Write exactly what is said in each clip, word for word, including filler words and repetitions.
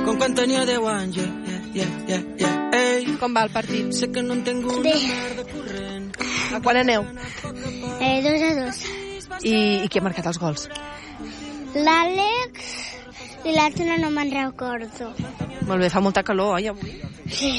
com quan tenia deu anys. Yeah, yeah, yeah, yeah, yeah. Com va el partit? Sé que no en tengo una merda corrent. A quan aneu? Eh, dos a dos. I, I qui ha marcat els gols? L'Àlex i l'altre no me'n recordo. Molt bé, fa molta calor, oi, avui? Sí.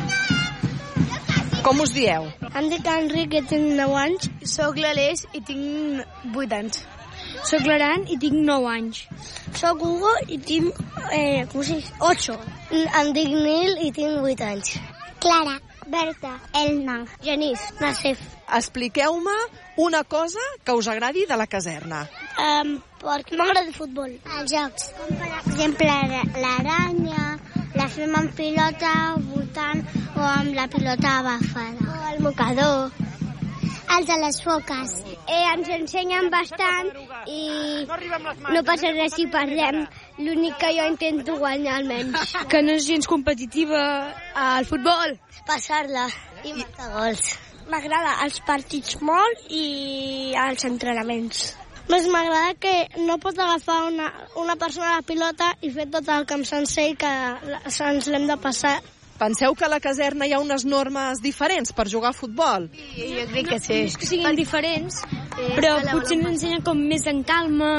Com us dieu? Em dic Enric i tinc nou anys. Soc l'Aleix i tinc vuit anys. Soc l'Aran i tinc nou anys. Soc Hugo i tinc eh, com se dice? ocho. Em dic Nil i tinc vuit anys. Clara, Berta, Elna, Genís, Nasif. Expliqueu-me una cosa que us agradi de la caserna. Um, perquè m'agrada el futbol. Els jocs, com per exemple l'aranya, la fem amb pilota votant o amb la pilota agafada. O el mocador. Els de les foques. Eh, ens ensenyen bastant i no passa res si perdem. L'únic que jo intento guanyar almenys. Que no és gens competitiva al futbol. Passar-la i marcar gols. M'agrada els partits molt i els entrenaments. Més m'agrada que no pots agafar una, una persona a la pilota i fer tot el camp sencer i que ens l'hem de passar. Penseu que a la caserna hi ha unes normes diferents per jugar a futbol? Sí, jo crec que sí. No és que siguin diferents, però potser ens ensenyen com més en calma,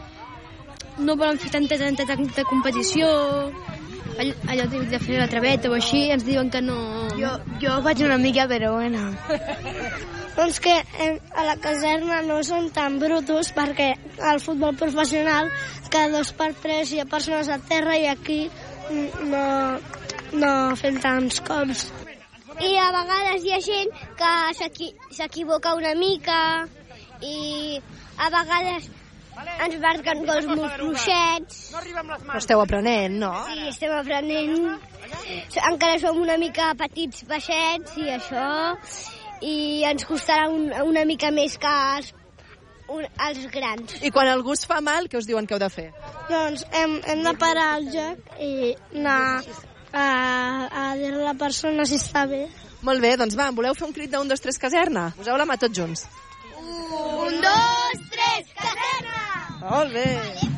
no volen fer tanta, tanta, tanta competició, allò de fer la traveta o així, ens diuen que no... Jo, jo faig una mica, però bueno. Doncs que a la caserna no són tan brutos perquè al futbol professional cada dos per tres hi ha persones a terra i aquí no... no fem tants cops. I a vegades hi ha gent que s'equivoca una mica i a vegades ens marquen gols molt fluixets. Però esteu aprenent, no? Sí, estem aprenent. Encara som una mica petits, baixets i això, i ens costarà un, una mica més que els, un, els grans. I quan algú es fa mal, què us diuen que heu de fer? Doncs hem, hem de parar el joc i anar a, a dir a la persona si està bé. Molt bé, doncs va, voleu fer un crit d'un, dos, tres, caserna? Poseu-la mà tots junts. Un, dos, tres, caserna! Molt bé.